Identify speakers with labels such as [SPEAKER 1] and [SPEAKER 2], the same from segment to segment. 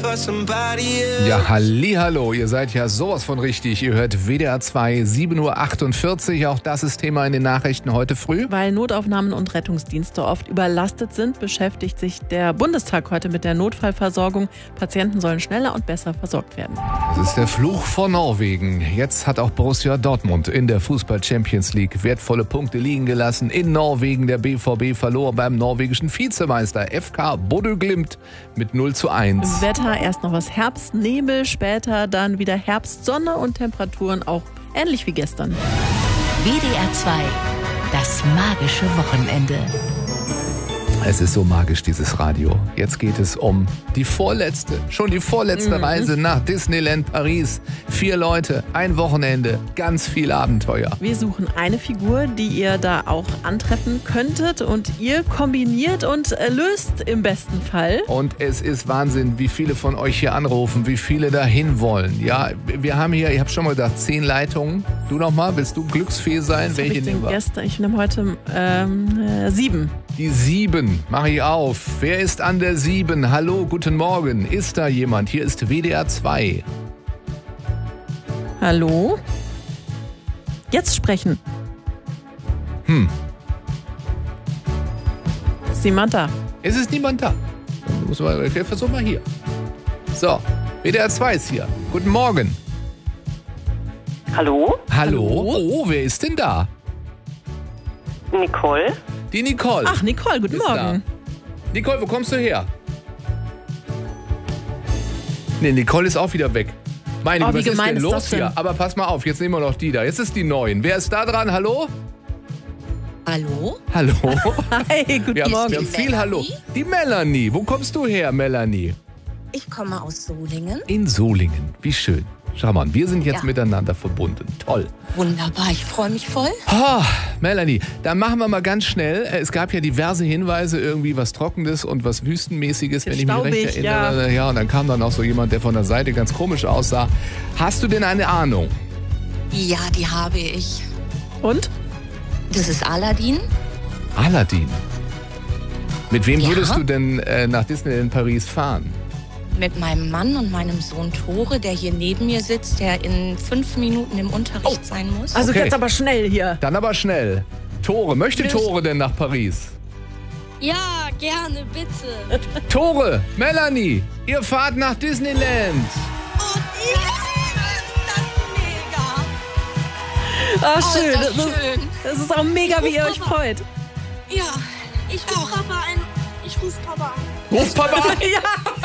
[SPEAKER 1] Ja, hallihallo, ihr seid ja sowas von richtig. Ihr hört WDR 2, 7:48 Uhr. Auch das ist Thema in den Nachrichten heute früh.
[SPEAKER 2] Weil Notaufnahmen und Rettungsdienste oft überlastet sind, beschäftigt sich der Bundestag heute mit der Notfallversorgung. Patienten sollen schneller und besser versorgt werden.
[SPEAKER 1] Das ist der Fluch von Norwegen. Jetzt hat auch Borussia Dortmund in der Fußball-Champions League wertvolle Punkte liegen gelassen. In Norwegen der BVB verlor beim norwegischen Vizemeister FK Bodø Glimt mit 0:1.
[SPEAKER 2] Wetter erst noch was Herbstnebel, später dann wieder Herbstsonne und Temperaturen auch ähnlich wie gestern.
[SPEAKER 3] WDR 2, das magische Wochenende.
[SPEAKER 1] Es ist so magisch, dieses Radio. Jetzt geht es um die vorletzte Reise nach Disneyland Paris. 4 Leute, ein Wochenende, ganz viel Abenteuer.
[SPEAKER 2] Wir suchen eine Figur, die ihr da auch antreffen könntet und ihr kombiniert und löst im besten Fall.
[SPEAKER 1] Und es ist Wahnsinn, wie viele von euch hier anrufen, wie viele dahin wollen. Ja, wir haben hier, ich habe schon mal gesagt, 10 Leitungen. Du nochmal, willst du glücksfee sein?
[SPEAKER 2] Was
[SPEAKER 1] Welche nehmen wir?
[SPEAKER 2] Ich nehme heute 7.
[SPEAKER 1] Die 7, mache ich auf. Wer ist an der 7? Hallo, guten Morgen. Ist da jemand? Hier ist WDR 2.
[SPEAKER 2] Hallo? Jetzt sprechen. Ist niemand da?
[SPEAKER 1] Es ist niemand da. Dann muss man, ich versuch mal hier. So, WDR 2 ist hier. Guten Morgen.
[SPEAKER 4] Hallo?
[SPEAKER 1] Hallo? Oh, wer ist denn da?
[SPEAKER 4] Nicole?
[SPEAKER 1] Die Nicole.
[SPEAKER 2] Ach, Nicole, guten
[SPEAKER 1] Ist
[SPEAKER 2] Morgen.
[SPEAKER 1] Da. Nicole, wo kommst du her? Nee, Nicole ist auch wieder weg. Meine Güte, was ist denn los hier? Aber pass mal auf, jetzt nehmen wir noch die da. Jetzt ist die 9. Wer ist da dran? Hallo?
[SPEAKER 3] Hallo?
[SPEAKER 1] Hallo?
[SPEAKER 2] Hi, guten Morgen.
[SPEAKER 1] Wir haben viel Hallo. Die Melanie. Wo kommst du her, Melanie?
[SPEAKER 3] Ich komme aus Solingen.
[SPEAKER 1] In Solingen. Wie schön. Schau mal, wir sind jetzt miteinander verbunden. Toll.
[SPEAKER 3] Wunderbar, ich freue mich voll.
[SPEAKER 1] Melanie, dann machen wir mal ganz schnell. Es gab ja diverse Hinweise, irgendwie was Trockenes und was Wüstenmäßiges, wenn ich mich recht erinnere. Ja, und dann kam dann auch so jemand, der von der Seite ganz komisch aussah. Hast du denn eine Ahnung?
[SPEAKER 3] Ja, die habe ich.
[SPEAKER 2] Und?
[SPEAKER 3] Das ist Aladdin.
[SPEAKER 1] Aladdin. Mit wem
[SPEAKER 3] Ja.
[SPEAKER 1] würdest du denn nach Disneyland Paris fahren?
[SPEAKER 3] Mit meinem Mann und meinem Sohn Tore, der hier neben mir sitzt, der in 5 Minuten im Unterricht sein muss.
[SPEAKER 2] Also
[SPEAKER 1] Okay.
[SPEAKER 2] jetzt aber schnell hier.
[SPEAKER 1] Dann aber schnell. Tore, möchte Tore denn nach Paris?
[SPEAKER 5] Ja, gerne, bitte.
[SPEAKER 1] Tore, Melanie, ihr fahrt nach Disneyland.
[SPEAKER 3] Oh, ja, das ist mega.
[SPEAKER 2] Ah,
[SPEAKER 3] Oh,
[SPEAKER 2] schön.
[SPEAKER 3] ist das schön.
[SPEAKER 2] Das ist auch mega, wie ihr euch freut.
[SPEAKER 3] Ja,
[SPEAKER 5] Ich ruf Papa an.
[SPEAKER 1] Ruf Papa an.
[SPEAKER 2] Ja,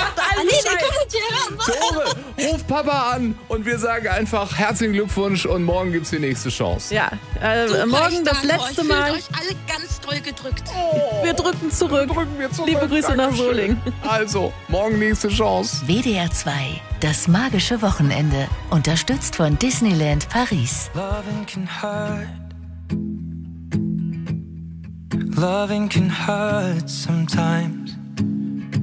[SPEAKER 1] Tore, ruf Papa an und wir sagen einfach herzlichen Glückwunsch und morgen gibt's die nächste Chance.
[SPEAKER 2] ja. Morgen das letzte Mal.
[SPEAKER 3] Euch alle ganz doll gedrückt.
[SPEAKER 2] Wir drücken zurück. Liebe Grüße nach Solingen.
[SPEAKER 1] Also, morgen nächste Chance.
[SPEAKER 3] WDR 2, das magische Wochenende. Unterstützt von Disneyland Paris.
[SPEAKER 6] Loving can hurt. Loving can hurt sometimes.